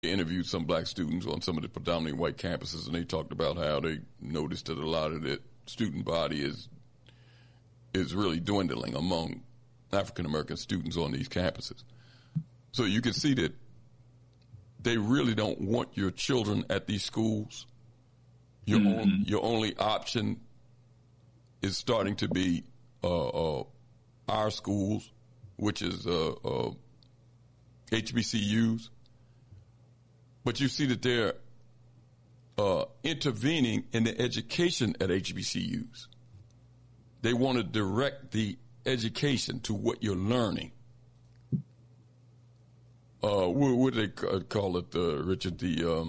interviewed some black students on some of the predominantly white campuses, and they talked about how they noticed that a lot of the student body is really dwindling among African American students on these campuses. So you can see that they really don't want your children at these schools. Your only option is starting to be our schools, which is HBCUs. But you see that they're intervening in the education at HBCUs. They want to direct the education to what you're learning. What do they call it, Richard? The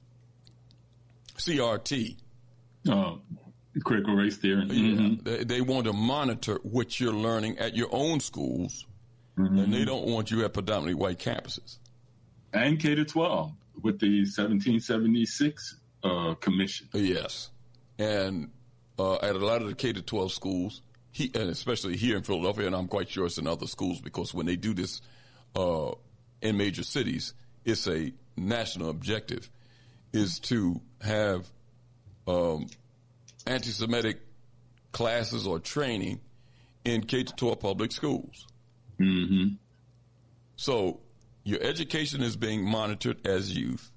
CRT. Critical race theory. Yeah, they want to monitor what you're learning at your own schools, and they don't want you at predominantly white campuses. And K-12 with the 1776 commission. Yes. And at a lot of the K-12 schools, and especially here in Philadelphia, and I'm quite sure it's in other schools, because when they do this in major cities, it's a national objective, is to have anti-Semitic classes or training in K-12 public schools. So your education is being monitored as youth.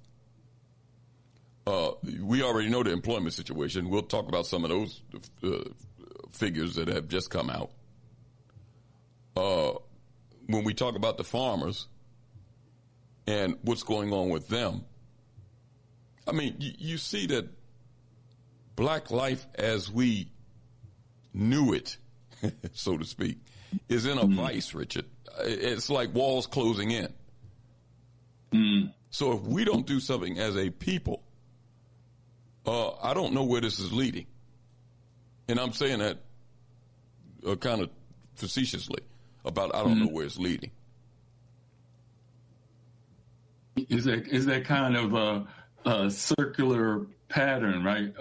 We already know the employment situation. We'll talk about some of those figures that have just come out. When we talk about the farmers and what's going on with them, I mean, you see that black life as we knew it, so to speak, is in a vice, Richard. It's like walls closing in. So if we don't do something as a people, I don't know where this is leading. And I'm saying that kind of facetiously about I don't know where it's leading. Is that kind of a circular pattern, right?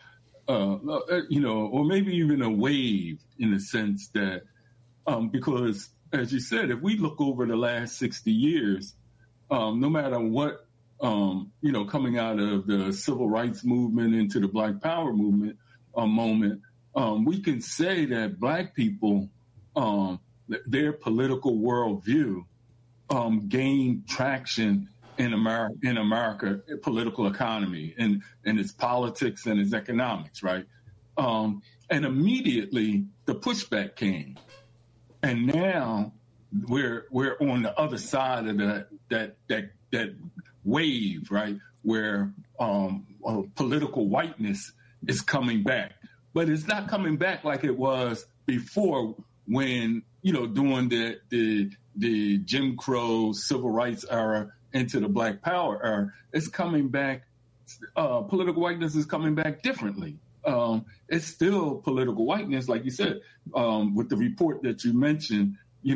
Or maybe even a wave, in the sense that because, as you said, if we look over the last 60 years, no matter what, coming out of the civil rights movement into the Black Power movement moment, we can say that black people, their political worldview gained traction in America, political economy and its politics and its economics, right? And immediately the pushback came, and now we're on the other side of that wave, right? Where political whiteness is coming back, but it's not coming back like it was before, when during the Jim Crow civil rights era into the Black Power era. It's coming back. Political whiteness is coming back differently. It's still political whiteness, like you said, with the report that you mentioned, and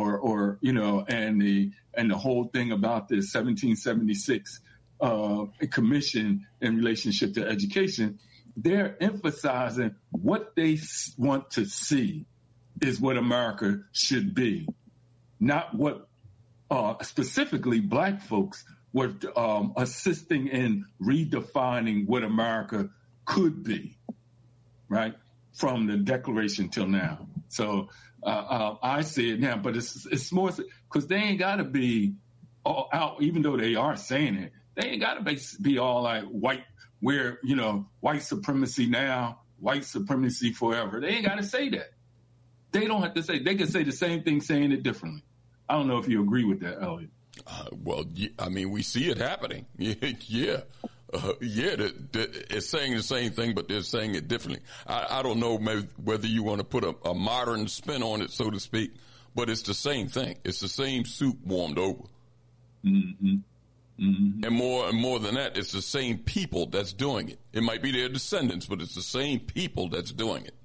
the whole thing about the 1776 commission in relationship to education. They're emphasizing what they want to see is what America should be, not what specifically black folks were assisting in redefining what America could be, right, from the Declaration till now. So I see it now, but it's more because they ain't got to be all out, even though they are saying it. They ain't got to be all like white, where, white supremacy now, white supremacy forever. They ain't got to say that. They don't have to say. They can say the same thing, saying it differently. I don't know if you agree with that, Elliot. We see it happening. Yeah. It's saying the same thing, but they're saying it differently. I don't know whether you want to put a modern spin on it, so to speak, but it's the same thing. It's the same soup warmed over. And more than that, it's the same people that's doing it. It might be their descendants, but it's the same people that's doing it.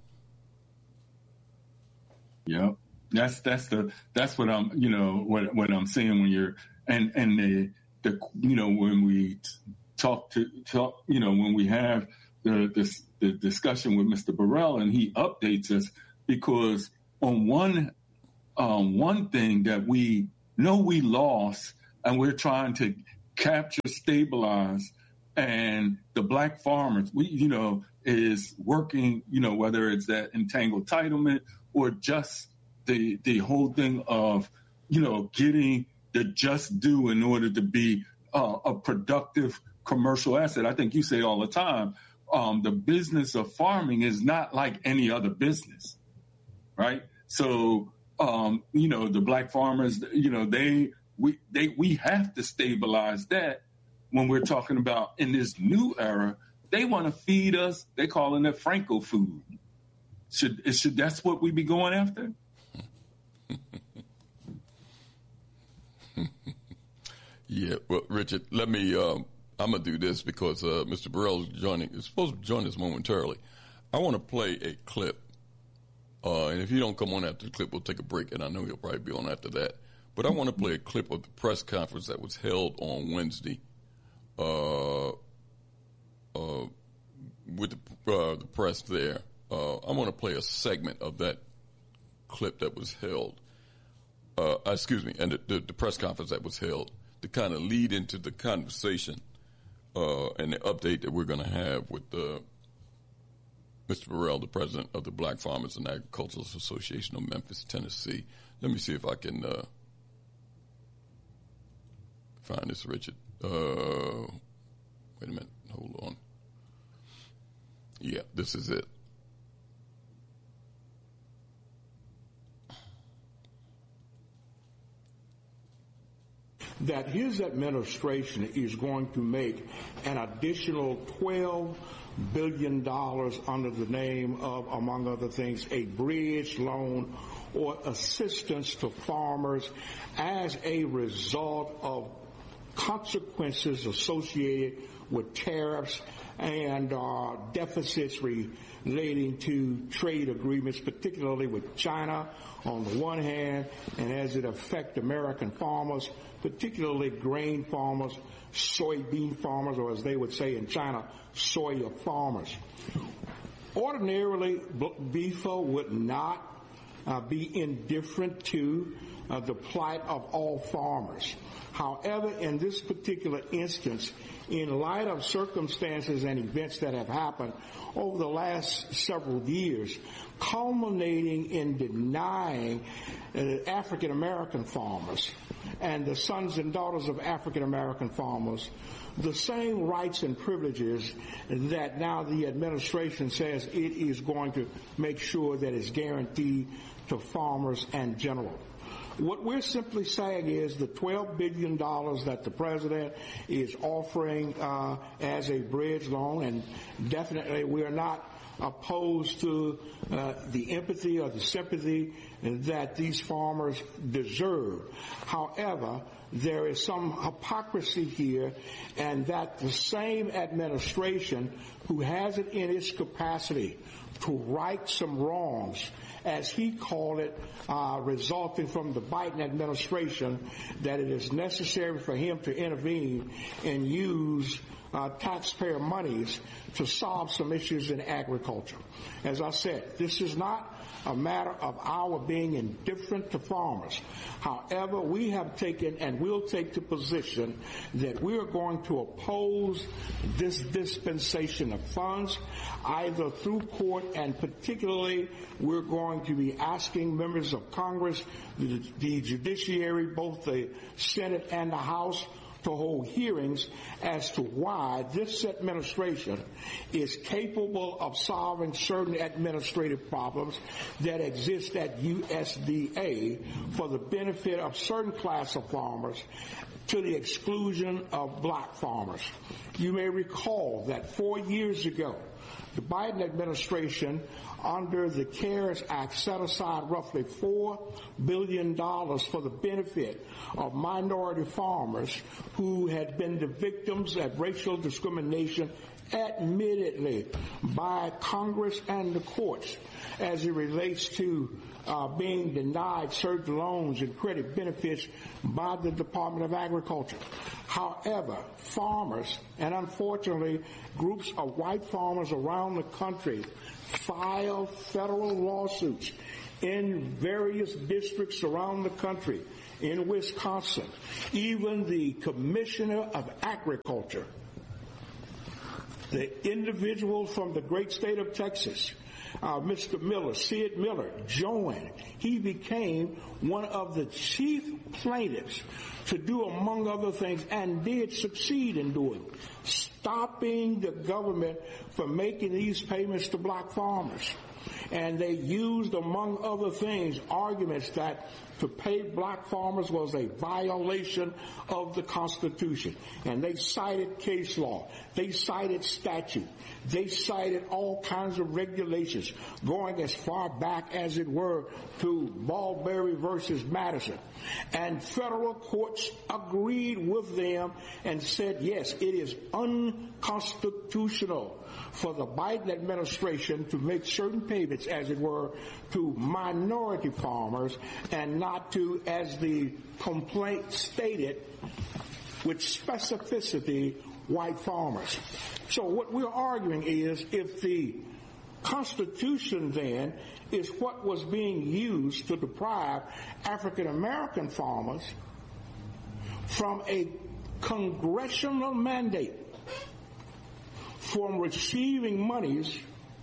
Yeah, that's what I'm what I'm saying when you're and the when we talk when we have the discussion with Mr. Burrell and he updates us, because on one thing that we know we lost and we're trying to capture, stabilize, and the black farmers, is working, whether it's that entangled entitlement or just the whole thing of, getting the just due in order to be a productive commercial asset. I think you say all the time, the business of farming is not like any other business, right? So, the black farmers, we have to stabilize that when we're talking about in this new era. They want to feed us. They're calling it Franco food. Should that's what we be going after? Yeah, well, Richard, let me, I'm going to do this because Mr. Burrell is supposed to join us momentarily. I want to play a clip, and if you don't come on after the clip, we'll take a break, and I know he'll probably be on after that. But I want to play a clip of the press conference that was held on Wednesday with the press there. I want to play a segment of that clip that was held, and the press conference that was held, to kind of lead into the conversation and the update that we're going to have with Mr. Burrell, the president of the Black Farmers and Agricultural Association of Memphis, Tennessee. Let me see if I can find this, Richard. Wait a minute. Hold on. Yeah, this is it. That his administration is going to make an additional $12 billion under the name of, among other things, a bridge loan or assistance to farmers as a result of consequences associated with tariffs and deficits relating to trade agreements, particularly with China on the one hand, and as it affects American farmers, particularly grain farmers, soybean farmers, or as they would say in China, soya farmers. Ordinarily, BIFA would not be indifferent to the plight of all farmers. However, in this particular instance, in light of circumstances and events that have happened over the last several years, culminating in denying African American farmers and the sons and daughters of African American farmers the same rights and privileges that now the administration says it is going to make sure that is guaranteed to farmers in general. What we're simply saying is the $12 billion that the president is offering as a bridge loan, and definitely we are not opposed to the empathy or the sympathy that these farmers deserve. However, there is some hypocrisy here, and that the same administration who has it in its capacity to right some wrongs, as he called it, resulting from the Biden administration, that it is necessary for him to intervene and use taxpayer monies to solve some issues in agriculture. As I said, this is not a matter of our being indifferent to farmers. However, we have taken and will take the position that we are going to oppose this dispensation of funds either through court, and particularly we're going to be asking members of Congress, the judiciary, both the Senate and the House, to hold hearings as to why this administration is capable of solving certain administrative problems that exist at USDA for the benefit of certain class of farmers to the exclusion of black farmers. You may recall that 4 years ago, the Biden administration, under the CARES Act, set aside roughly $4 billion for the benefit of minority farmers who had been the victims of racial discrimination, admittedly, by Congress and the courts as it relates to being denied certain loans and credit benefits by the Department of Agriculture. However, farmers, and unfortunately groups of white farmers around the country, filed federal lawsuits in various districts around the country in Wisconsin, even the Commissioner of Agriculture, the individual from the great state of Texas, Mr. Miller, Sid Miller, joined. He became one of the chief plaintiffs to do, among other things, and did succeed in doing, stopping the government from making these payments to black farmers. And they used, among other things, arguments that to pay black farmers was a violation of the Constitution. And they cited case law. They cited statute. They cited all kinds of regulations, going as far back as it were to Marbury versus Madison. And federal courts agreed with them and said, yes, it is unconstitutional for the Biden administration to make certain payments, as it were, to minority farmers and not to, as the complaint stated, with specificity, white farmers. So what we're arguing is, if the Constitution then is what was being used to deprive African American farmers from a congressional mandate from receiving monies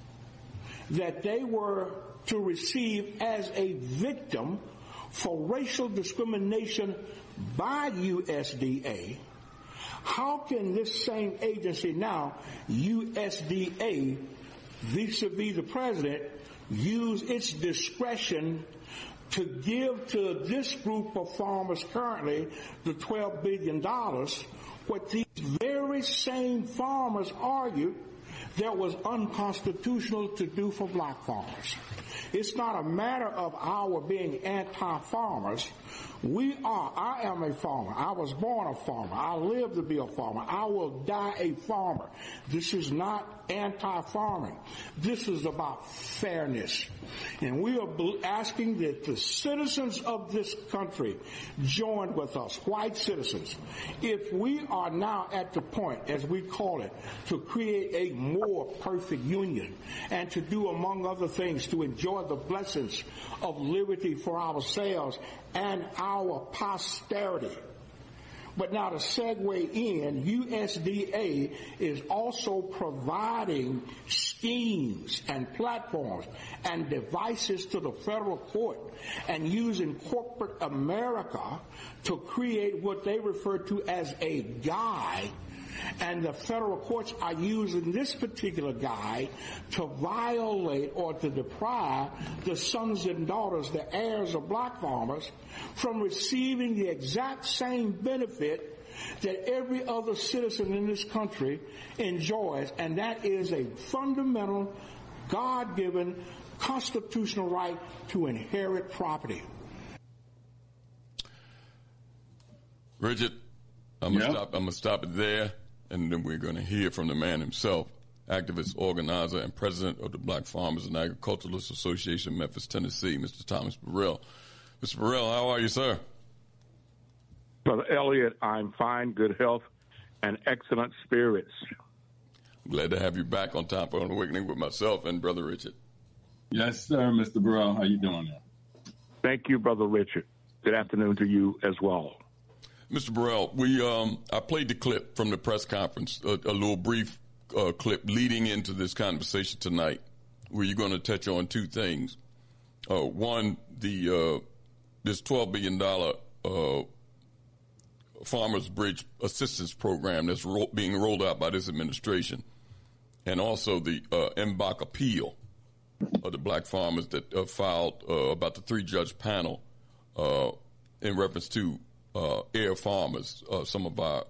that they were to receive as a victim for racial discrimination by USDA, how can this same agency now, USDA, vis-a-vis the president, use its discretion to give to this group of farmers currently the $12 billion, what these very same farmers argued that was unconstitutional to do for black farmers? It's not a matter of our being anti-farmers. I am a farmer. I was born a farmer. I live to be a farmer. I will die a farmer. This is not anti-farming. This is about fairness. And we are asking that the citizens of this country join with us, white citizens. If we are now at the point, as we call it, to create a more perfect union and to do, among other things, to enjoy the blessings of liberty for ourselves and our posterity. But now to segue in, USDA is also providing schemes and platforms and devices to the federal court and using corporate America to create what they refer to as a guide. And the federal courts are using this particular guide to violate or to deprive the sons and daughters, the heirs of black farmers, from receiving the exact same benefit that every other citizen in this country enjoys, and that is a fundamental, God-given, constitutional right to inherit property. Richard, I'm gonna stop it there, and then we're going to hear from the man himself, activist, organizer, and president of the Black Farmers and Agriculturalists Association, Memphis, Tennessee, Mr. Thomas Burrell. Mr. Burrell, how are you, sir? Brother Elliott, I'm fine, good health, and excellent spirits. I'm glad to have you back on Top of Awakening with myself and Brother Richard. Yes, sir, Mr. Burrell. How you doing there? Thank you, Brother Richard. Good afternoon to you as well. Mr. Burrell, I played the clip from the press conference, a little brief clip leading into this conversation tonight, where you're going to touch on two things. One, this $12 billion Farmers Bridge Assistance Program that's being rolled out by this administration, and also the MBOC appeal of the black farmers that filed about the 3-judge panel in reference to air farmers, some of our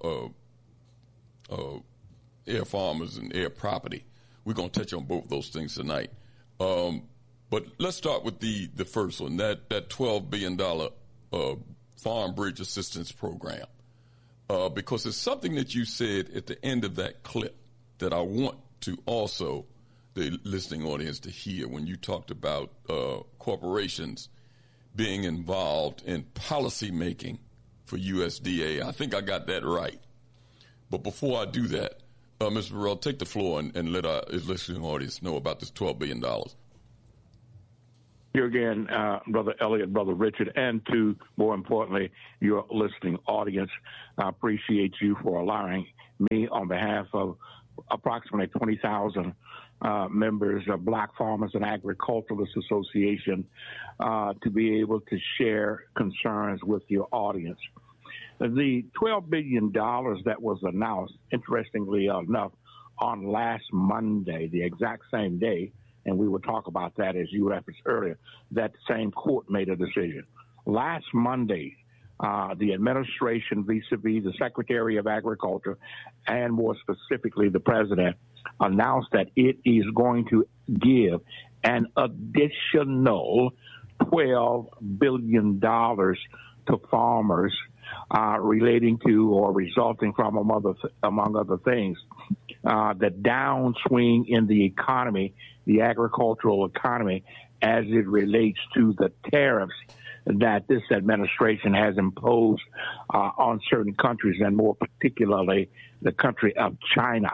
air farmers and air property. We're going to touch on both those things tonight. But let's start with the first one, that $12 billion Farm Bridge Assistance Program, because it's something that you said at the end of that clip that I want to also the listening audience to hear when you talked about corporations being involved in policy making for USDA. I think I got that right. But before I do that, Mr. Burrell, take the floor and let our listening audience know about this $12 billion. Here again, Brother Elliott, Brother Richard, and to, more importantly, your listening audience. I appreciate you for allowing me, on behalf of approximately 20,000 members of Black Farmers and Agriculturalists Association, to be able to share concerns with your audience. The $12 billion that was announced, interestingly enough, on last Monday, the exact same day, and we will talk about that as you referenced earlier, that same court made a decision. Last Monday, the administration vis-a-vis the Secretary of Agriculture, and more specifically the President, announced that it is going to give an additional $12 billion to farmers relating to or resulting from, among other things, the downswing in the economy, the agricultural economy, as it relates to the tariffs that this administration has imposed on certain countries, and more particularly the country of China.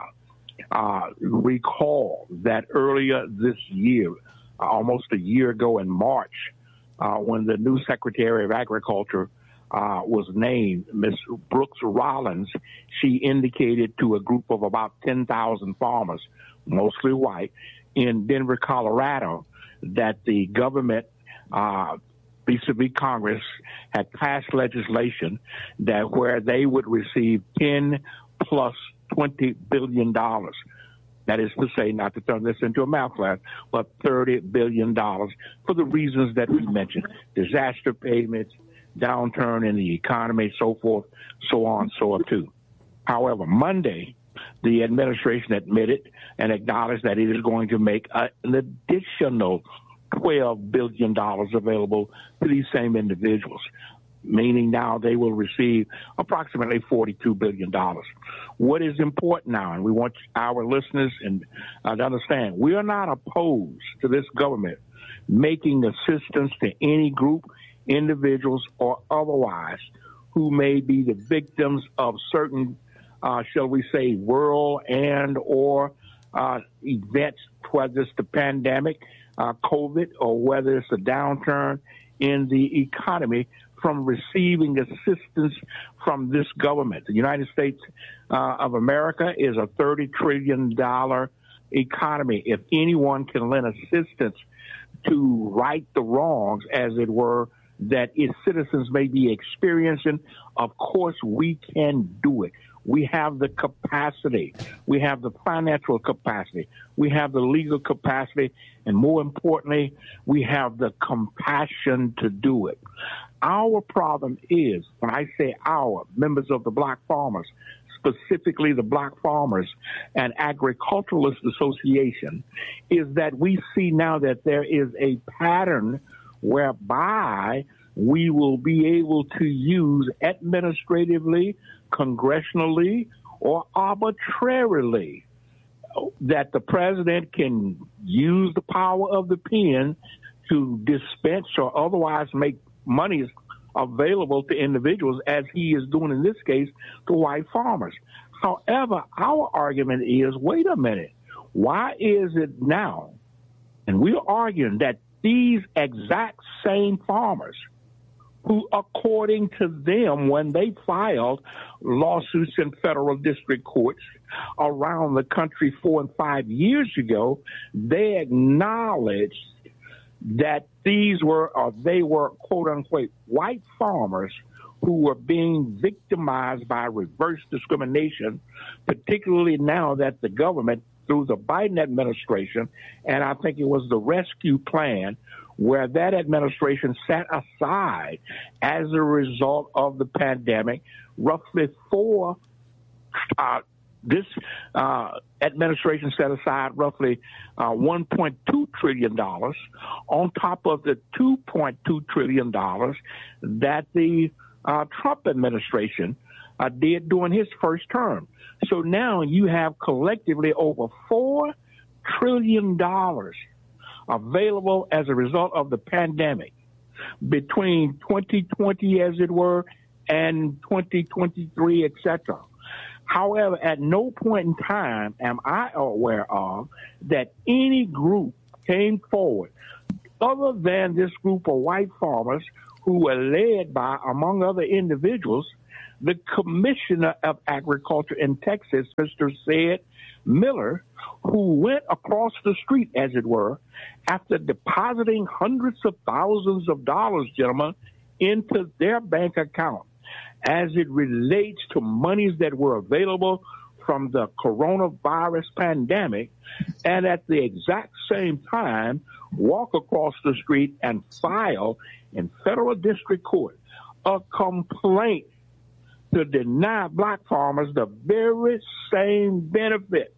Recall that earlier this year, almost a year ago in March, when the new Secretary of Agriculture was named, Ms. Brooks Rollins, she indicated to a group of about 10,000 farmers, mostly white, in Denver, Colorado, that the government, vis-a-vis Congress, had passed legislation that where they would receive 10 plus $20 billion. That is to say, not to turn this into a math class, but $30 billion for the reasons that we mentioned: disaster payments, downturn in the economy, so forth, so on, so on, too. However, Monday, the administration admitted and acknowledged that it is going to make an additional $12 billion available to these same individuals, meaning now they will receive approximately $42 billion. What is important now, and we want our listeners to understand, we are not opposed to this government making assistance to any group, individuals, or otherwise who may be the victims of certain, shall we say, world and or events, whether it's the pandemic, COVID, or whether it's a downturn in the economy, from receiving assistance from this government. The United States of America is a $30 trillion economy. If anyone can lend assistance to right the wrongs, as it were, that its citizens may be experiencing, of course we can do it. We have the capacity. We have the financial capacity. We have the legal capacity. And more importantly, we have the compassion to do it. Our problem is, when I say our, members of the Black Farmers, specifically the Black Farmers and Agriculturalists Association, is that we see now that there is a pattern whereby we will be able to use administratively, congressionally, or arbitrarily, that the president can use the power of the pen to dispense or otherwise make monies available to individuals, as he is doing in this case to white farmers. However, our argument is, wait a minute, why is it now? And we're arguing that these exact same farmers who, according to them, when they filed lawsuits in federal district courts around the country 4 and 5 years ago, they acknowledged that these were, or they were, quote unquote, white farmers who were being victimized by reverse discrimination, particularly now that the government, through the Biden administration, and I think it was the rescue plan, where that administration set aside, as a result of the pandemic, roughly this administration set aside roughly $1.2 trillion on top of the $2.2 trillion that the Trump administration did during his first term. So now you have collectively over $4 trillion available as a result of the pandemic between 2020, as it were, and 2023, et cetera. However, at no point in time am I aware of that any group came forward other than this group of white farmers who were led by, among other individuals, the Commissioner of Agriculture in Texas, Mr. Sid Miller, who went across the street, as it were, after depositing hundreds of thousands of dollars, gentlemen, into their bank account as it relates to monies that were available from the coronavirus pandemic, and at the exact same time walk across the street and file in federal district court a complaint to deny black farmers the very same benefit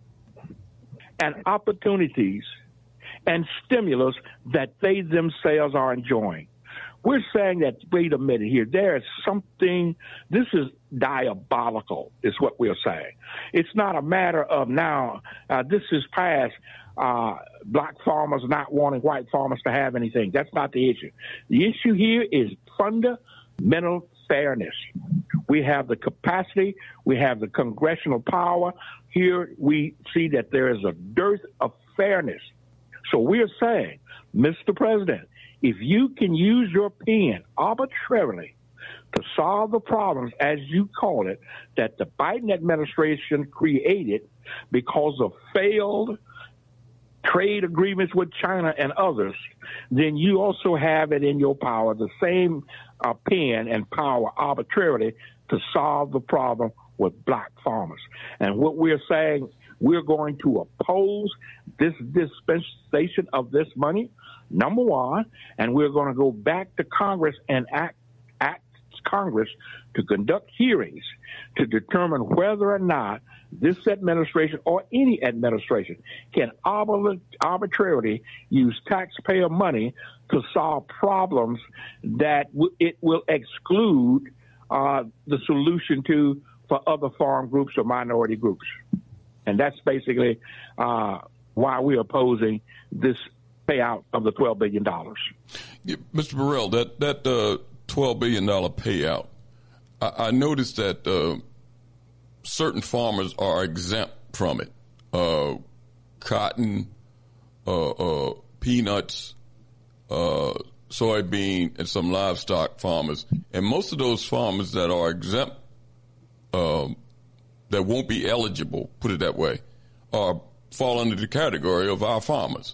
and opportunities and stimulus that they themselves are enjoying. We're saying that, wait a minute here, there is something, this is diabolical, is what we're saying. It's not a matter of now, this is past black farmers not wanting white farmers to have anything. That's not the issue. The issue here is fundamental fairness. We have the capacity, we have the congressional power. Here we see that there is a dearth of fairness. So we're saying, Mr. President, if you can use your pen arbitrarily to solve the problems, as you call it, that the Biden administration created because of failed trade agreements with China and others, then you also have it in your power, the same pen and power arbitrarily to solve the problem with black farmers. And what we're saying, we're going to oppose this dispensation of this money, number one, and we're going to go back to Congress and ask Congress to conduct hearings to determine whether or not this administration or any administration can arbitrarily use taxpayer money to solve problems that it will exclude the solution to for other farm groups or minority groups. And that's basically why we're opposing this payout of the $12 billion. Yeah, Mr. Burrell, that $12 billion payout, I noticed that certain farmers are exempt from it. Cotton, peanuts, soybean, and some livestock farmers. And most of those farmers that are exempt, that won't be eligible, put it that way, fall under the category of our farmers.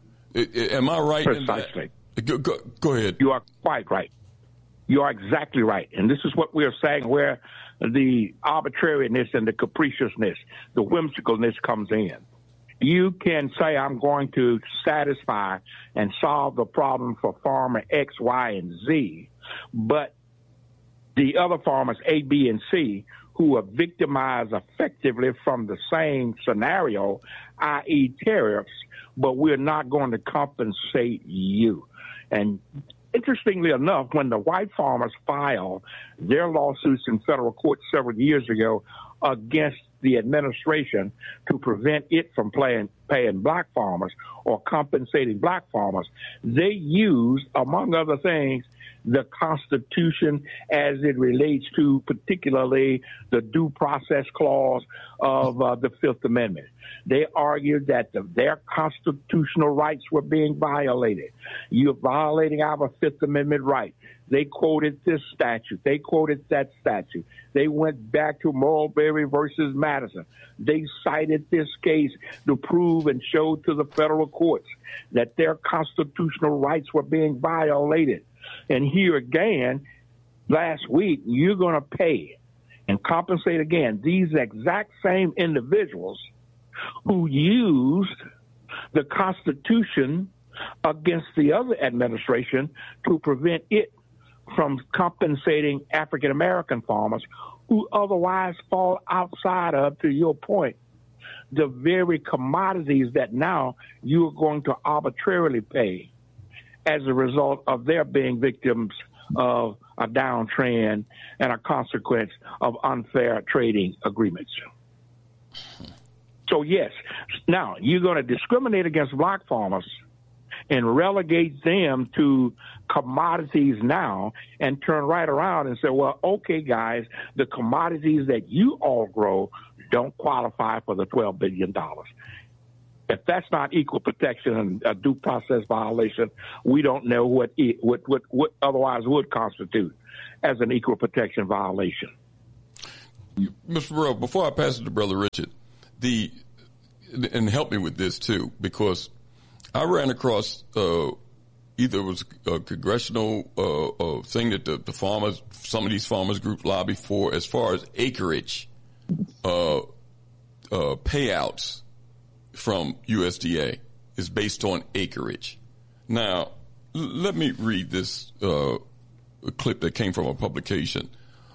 Am I right? Precisely. In that? Go ahead. You are quite right. You are exactly right. And this is what we're saying, where the arbitrariness and the capriciousness, the whimsicalness comes in. You can say, I'm going to satisfy and solve the problem for farmer X, Y, and Z, but the other farmers, A, B, and C, who are victimized effectively from the same scenario, i.e. tariffs, but we're not going to compensate you. And interestingly enough, when the white farmers filed their lawsuits in federal court several years ago against the administration to prevent it from paying black farmers or compensating black farmers, they used, among other things, the Constitution as it relates to particularly the due process clause of the Fifth Amendment. They argued that their constitutional rights were being violated. You're violating our Fifth Amendment right. They quoted this statute. They quoted that statute. They went back to Marbury versus Madison. They cited this case to prove and show to the federal courts that their constitutional rights were being violated. And here again, last week, you're going to pay and compensate again these exact same individuals who used the Constitution against the other administration to prevent it from compensating African-American farmers who otherwise fall outside of, to your point, the very commodities that now you are going to arbitrarily pay as a result of their being victims of a downtrend and a consequence of unfair trading agreements. So, yes, now you're going to discriminate against black farmers and relegate them to commodities now and turn right around and say, well, okay, guys, the commodities that you all grow don't qualify for the $12 billion. If that's not equal protection and a due process violation, we don't know what otherwise would constitute as an equal protection violation. Mr. Burrell, before I pass it to Brother Richard, and help me with this too, because I ran across either it was a congressional thing that the farmers, some of these farmers groups lobby for, as far as acreage payouts from USDA is based on acreage. Now, let me read this clip that came from a publication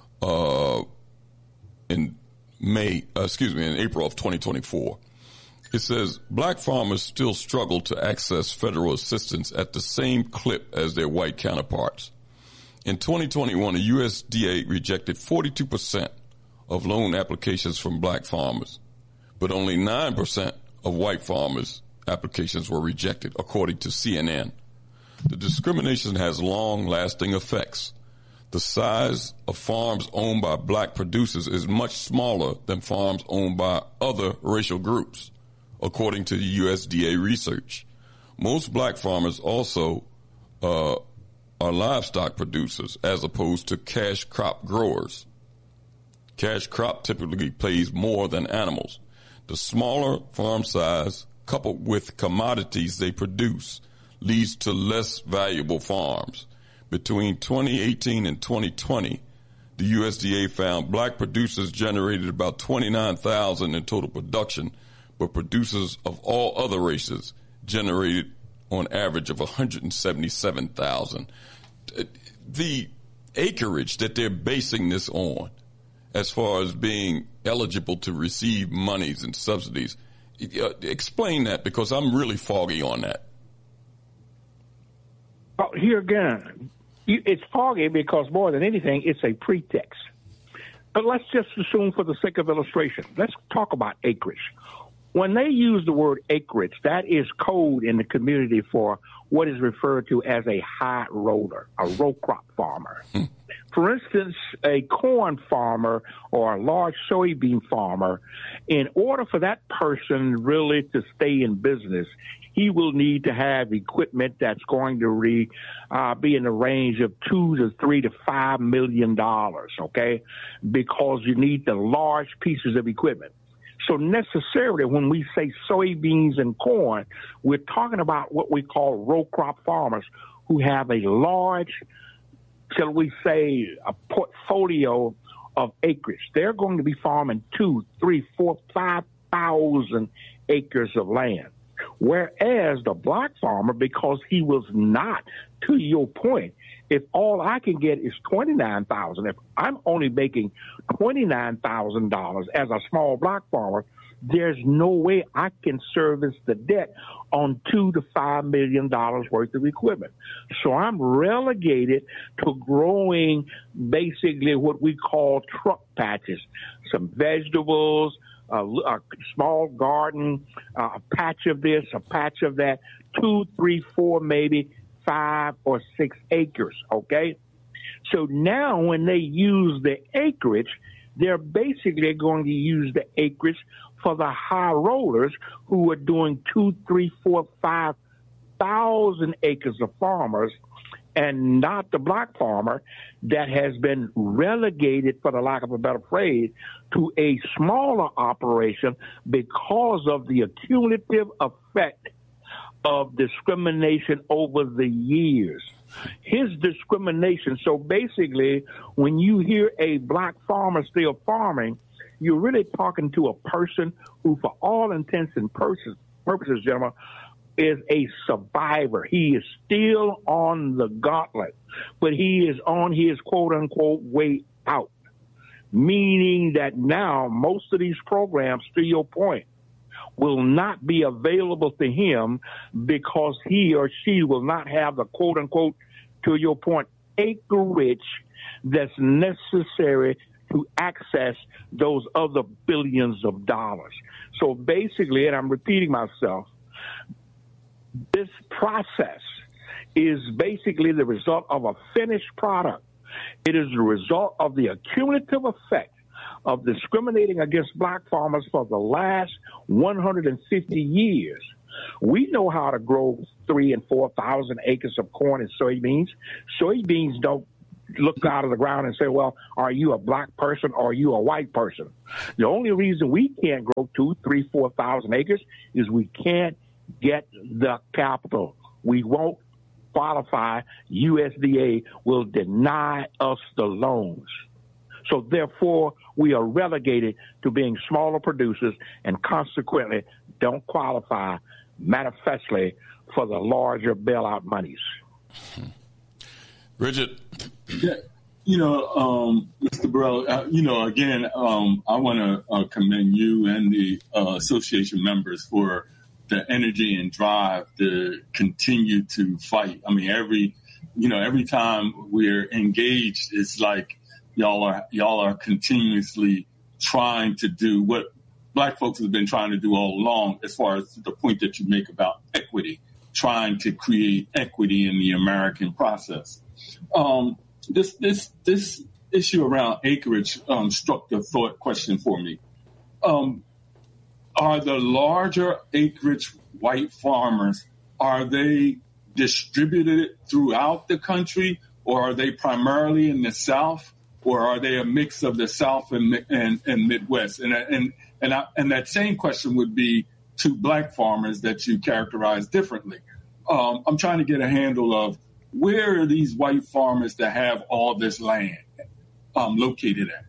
in April of 2024. It says, black farmers still struggle to access federal assistance at the same clip as their white counterparts. In 2021, the USDA rejected 42% of loan applications from black farmers, but only 9% of white farmers' applications were rejected, according to CNN. The discrimination has long-lasting effects. The size of farms owned by black producers is much smaller than farms owned by other racial groups, according to the USDA research. Most black farmers also are livestock producers as opposed to cash crop growers. Cash crop typically pays more than animals. The smaller farm size, coupled with commodities they produce, leads to less valuable farms. Between 2018 and 2020, the USDA found black producers generated about $29,000 in total production, but producers of all other races generated on average of $177,000. The acreage that they're basing this on, as far as being eligible to receive monies and subsidies, explain that, because I'm really foggy on that. Well, here again, it's foggy because more than anything, it's a pretext. But let's just assume for the sake of illustration, let's talk about acreage. When they use the word acreage, that is code in the community for what is referred to as a high roller, a row crop farmer. For instance, a corn farmer or a large soybean farmer, in order for that person really to stay in business, he will need to have equipment that's going to be in the range of $2 to $3 to $5 million, okay? Because you need the large pieces of equipment. So necessarily when we say soybeans and corn, we're talking about what we call row crop farmers who have a large, shall we say, a portfolio of acreage. They're going to be farming 2, 3, 4, 5,000 acres of land. Whereas the black farmer, because he was not, to your point, if all I can get is $29,000, if I'm only making $29,000 as a small black farmer, there's no way I can service the debt on $2 to $5 million worth of equipment. So I'm relegated to growing basically what we call truck patches, some vegetables, a small garden, a patch of this, a patch of that, 2, 3, 4, maybe 5 or 6 acres, okay? So now when they use the acreage, they're basically going to use the acreage for the high rollers who are doing 2, 3, 4, 5,000 acres of farmers, and not the black farmer that has been relegated, for the lack of a better phrase, to a smaller operation because of the accumulative effect of discrimination over the years. His discrimination. So basically, when you hear a black farmer still farming, you're really talking to a person who, for all intents and purposes, gentlemen, is a survivor. He is still on the gauntlet, but he is on his quote-unquote way out, meaning that now most of these programs, to your point, will not be available to him because he or she will not have the quote-unquote, to your point, acreage that's necessary to access those other billions of dollars. So basically, and I'm repeating myself, this process is basically the result of a finished product. It is the result of the accumulative effect of discriminating against black farmers for the last 150 years. We know how to grow 3,000 and 4,000 acres of corn and soybeans. Soybeans don't look out of the ground and say, well, are you a black person or are you a white person? The only reason we can't grow 2,000, 3,000, 4,000 acres is we can't get the capital. We won't qualify. USDA will deny us the loans. So therefore, we are relegated to being smaller producers and consequently don't qualify manifestly for the larger bailout monies. Bridget. Yeah, Mr. Burrell, again, I want to commend you and the association members for the energy and drive to continue to fight. I mean, every time we're engaged, it's like y'all are continuously trying to do what black folks have been trying to do all along, as far as the point that you make about equity, trying to create equity in the American process. This issue around acreage struck the thought question for me. Are the larger acreage white farmers, are they distributed throughout the country, or are they primarily in the South, or are they a mix of the South and Midwest? And that same question would be to black farmers that you characterize differently. I'm trying to get a handle of where are these white farmers that have all this land located at?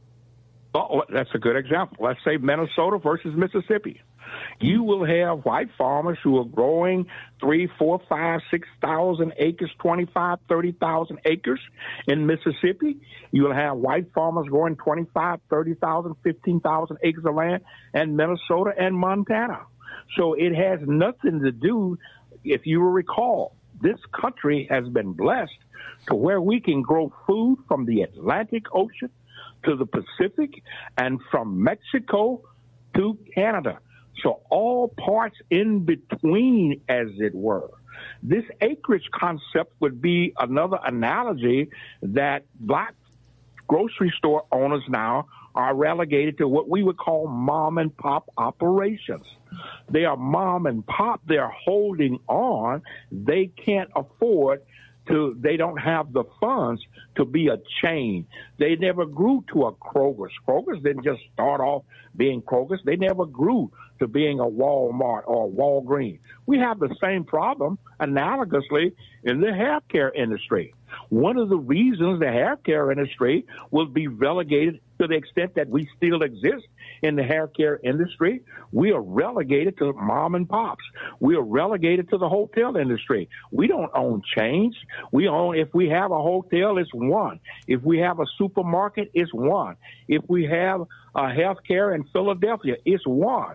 Well, that's a good example. Let's say Minnesota versus Mississippi. You will have white farmers who are growing 3,000, 4,000, 5,000, 6,000 acres, 25,000, 30,000 acres in Mississippi. You will have white farmers growing 25,000, 30,000, 15,000 acres of land in Minnesota and Montana. So it has nothing to do, if you will recall, this country has been blessed to where we can grow food from the Atlantic Ocean to the Pacific and from Mexico to Canada. So all parts in between, as it were. This acreage concept would be another analogy that black grocery store owners now are relegated to what we would call mom and pop operations. They are mom and pop. They're holding on. They can't afford to, they don't have the funds to be a chain. They never grew to a Kroger's. Kroger's didn't just start off being Kroger's. They never grew to being a Walmart or a Walgreens. We have the same problem analogously in the healthcare industry. One of the reasons the healthcare industry will be relegated to the extent that we still exist in the healthcare industry, we are relegated to mom and pops. We are relegated to the hotel industry. We don't own chains. We own, if we have a hotel, it's one. If we have a supermarket, it's one. If we have a healthcare in Philadelphia, it's one.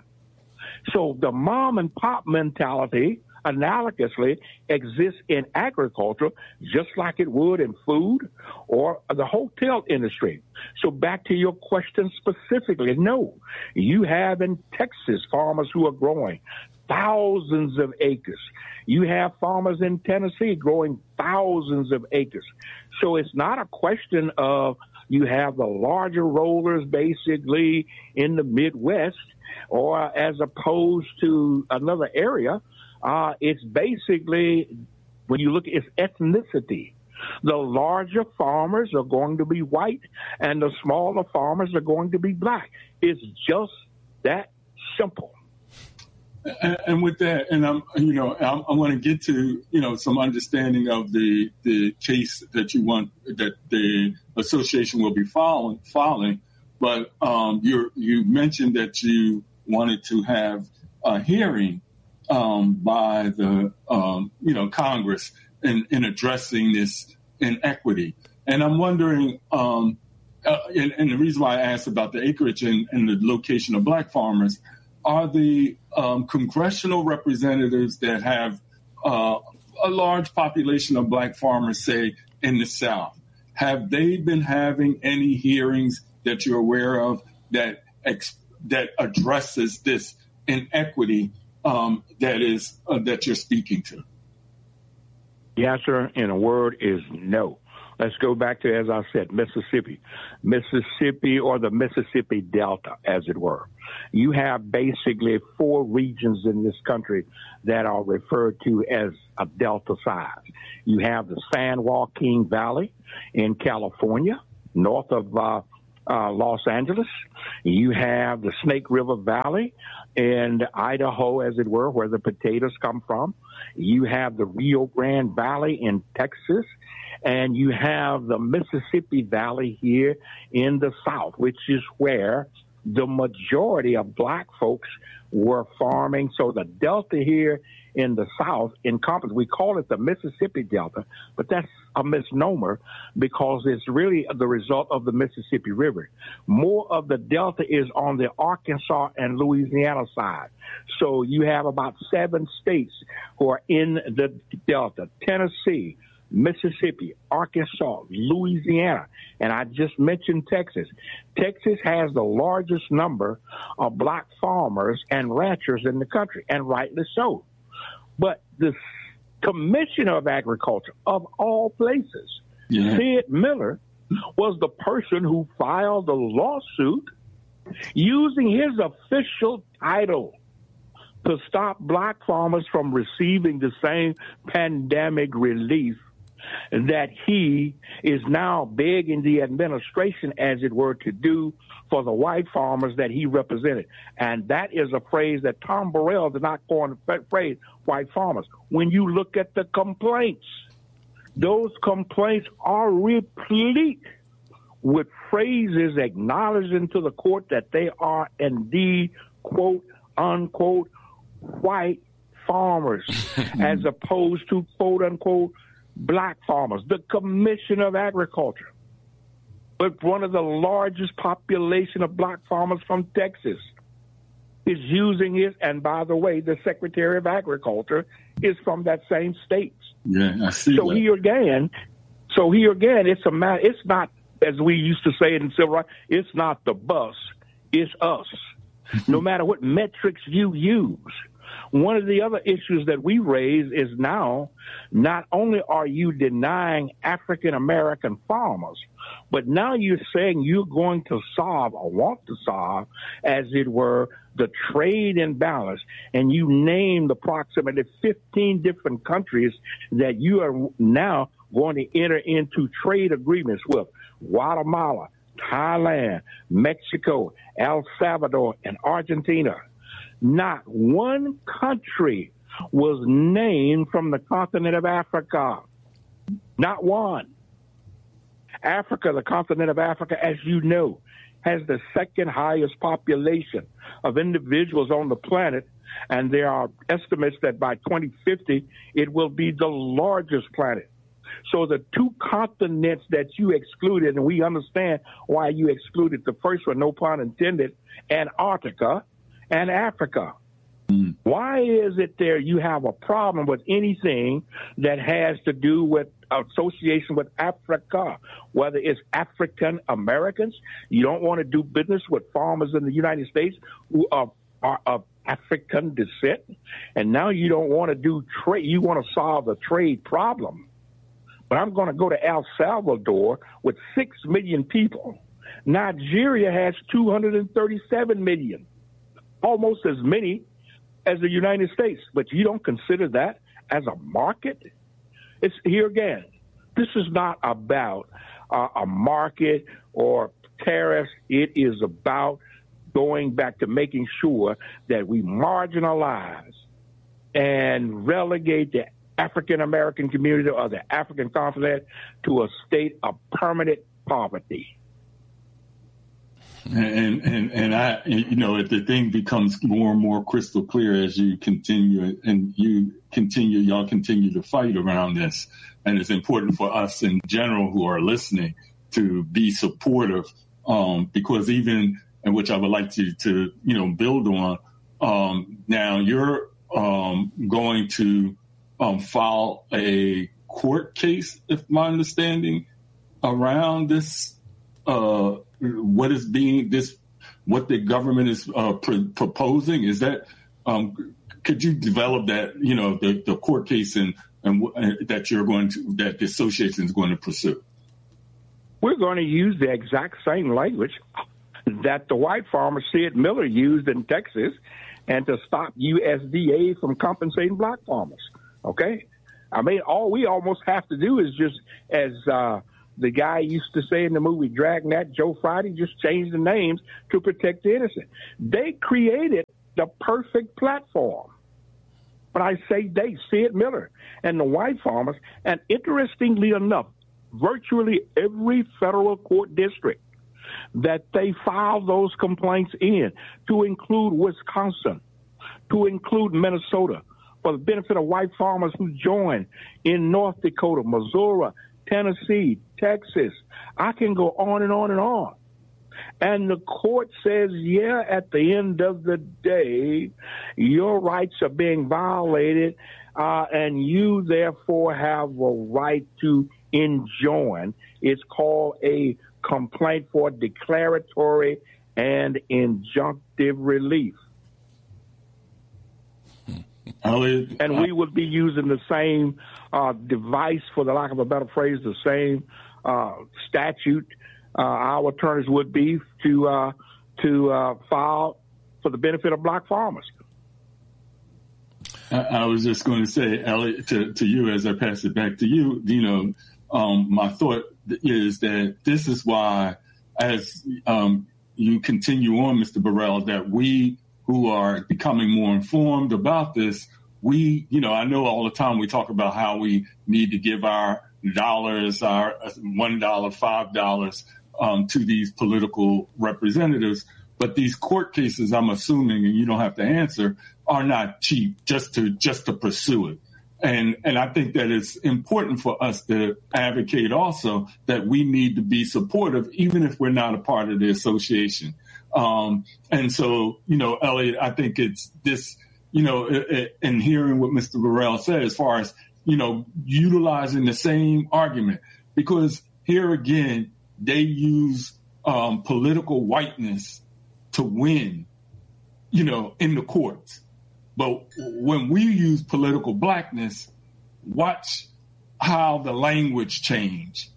So the mom and pop mentality analogously exists in agriculture just like it would in food or the hotel industry. So back to your question specifically, no. You have in Texas farmers who are growing thousands of acres. You have farmers in Tennessee growing thousands of acres. So it's not a question of you have the larger rollers basically in the Midwest or as opposed to another area. It's basically, when you look at its ethnicity, the larger farmers are going to be white and the smaller farmers are going to be black. It's just that simple. And with that, and I want to get to, some understanding of the case that you want, that the association will be filing. But you mentioned that you wanted to have a hearing by the Congress in addressing this inequity. And I'm wondering, and the reason why I asked about the acreage and the location of black farmers, are the congressional representatives that have a large population of black farmers, say, in the South, have they been having any hearings that you're aware of that addresses this inequity that you're speaking to? The answer in a word is no. Let's go back to, as I said, Mississippi or the Mississippi Delta, as it were. You have basically 4 regions in this country that are referred to as a Delta size. You have the San Joaquin Valley in California, north of Los Angeles. You have the Snake River Valley in Idaho, as it were, where the potatoes come from. You have the Rio Grande Valley in Texas. And you have the Mississippi Valley here in the South, which is where the majority of black folks were farming. So the Delta here in the South encompasses, we call it the Mississippi Delta, but that's a misnomer because it's really the result of the Mississippi River. More of the Delta is on the Arkansas and Louisiana side. So you have about 7 states who are in the Delta: Tennessee, Mississippi, Arkansas, Louisiana, and I just mentioned Texas. Texas has the largest number of black farmers and ranchers in the country, and rightly so. But the Commissioner of Agriculture, of all places, Sid Miller, was the person who filed the lawsuit using his official title to stop black farmers from receiving the same pandemic relief that he is now begging the administration, as it were, to do for the white farmers that he represented. And that is a phrase that Tom Burrell did not coin the phrase white farmers. When you look at the complaints, those complaints are replete with phrases acknowledging to the court that they are indeed, quote, unquote, white farmers, as opposed to, quote, unquote, black farmers. The Commissioner of Agriculture, but one of the largest population of black farmers from Texas, is using it. And by the way, the Secretary of Agriculture is from that same state. Yeah, I see. So here again, it's a matter. It's not, as we used to say it in civil rights, it's not the bus, it's us. No matter what metrics you use. One of the other issues that we raise is now, not only are you denying African-American farmers, but now you're saying you're going to solve, or want to solve, as it were, the trade imbalance. And you named approximately 15 different countries that you are now going to enter into trade agreements with: Guatemala, Thailand, Mexico, El Salvador, and Argentina. Not one country was named from the continent of Africa. Not one. Africa, the continent of Africa, as you know, has the second highest population of individuals on the planet, and there are estimates that by 2050 it will be the largest planet. So the 2 continents that you excluded, and we understand why you excluded the first one, no pun intended, Antarctica and Africa. Why is it there you have a problem with anything that has to do with association with Africa, whether it's African Americans? You don't want to do business with farmers in the United States who are of African descent, and now you don't want to do trade. You want to solve the trade problem. But I'm going to go to El Salvador with 6 million people. Nigeria has 237 million. Almost as many as the United States, but you don't consider that as a market? It's here again. This is not about a market or tariffs. It is about going back to making sure that we marginalize and relegate the African-American community or the African continent to a state of permanent poverty. And I, the thing becomes more and more crystal clear as you continue, y'all continue to fight around this. And it's important for us in general who are listening to be supportive, because even, and which I would like to build on, now you're going to file a court case, if my understanding, around this, what the government is proposing. Is that, could you develop that, the court case and that the association is going to pursue? we're going to use the exact same language that the white farmer Sid Miller used in Texas, and to stop USDA from compensating black farmers. Okay? I mean, all we almost have to do is just, as the guy used to say in the movie Dragnet, Joe Friday, just change the names to protect the innocent. They created the perfect platform. But I say they, Sid Miller and the white farmers, and interestingly enough, virtually every federal court district that they filed those complaints in, to include Wisconsin, to include Minnesota, for the benefit of white farmers who joined in North Dakota, Missouri, Tennessee, Texas. I can go on and on and on. And the court says, yeah, at the end of the day, your rights are being violated, and you therefore have a right to enjoin. It's called a complaint for declaratory and injunctive relief. And we would be using the same device, for the lack of a better phrase, the same statute our attorneys would be to file for the benefit of black farmers. I was just going to say, Elliot, to you as I pass it back to you, my thought is that this is why, as you continue on, Mr. Burrell, that we who are becoming more informed about this, I know all the time we talk about how we need to give our dollars, our $1, $5 to these political representatives. But these court cases, I'm assuming, and you don't have to answer, are not cheap just to pursue it. And I think that it's important for us to advocate also that we need to be supportive, even if we're not a part of the association. And so, Elliot, I think it's this, and hearing what Mr. Burrell said as far as, utilizing the same argument, because here again, they use political whiteness to win, in the courts. But when we use political blackness, watch how the language change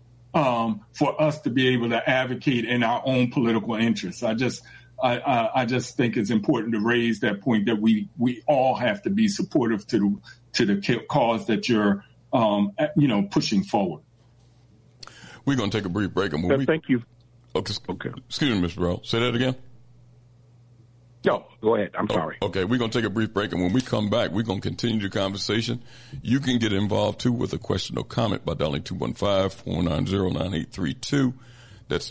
for us to be able to advocate in our own political interests. I just think it's important to raise that point that we all have to be supportive to the cause that you're pushing forward. We're going to take a brief break. And thank you. Okay. Excuse me, Mr. Burrell. Say that again. No, go ahead. I'm sorry. Okay, we're going to take a brief break, and when we come back, we're going to continue the conversation. You can get involved, too, with a question or comment by dialing 215-490-9832. That's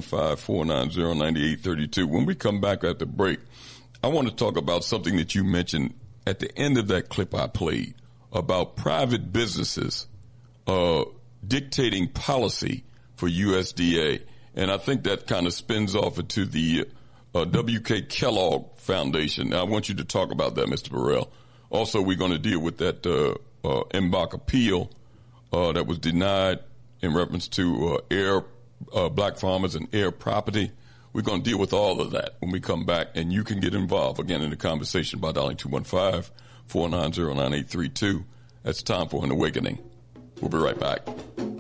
215-490-9832. When we come back at the break, I want to talk about something that you mentioned at the end of that clip I played about private businesses dictating policy for USDA. And I think that kind of spins off into the W.K. Kellogg Foundation. Now, I want you to talk about that, Mr. Burrell. Also, we're going to deal with that MBAC appeal that was denied in reference to black farmers and air property. We're going to deal with all of that when we come back, and you can get involved again in the conversation by dialing 215-490-9832. That's time for an awakening. We'll be right back.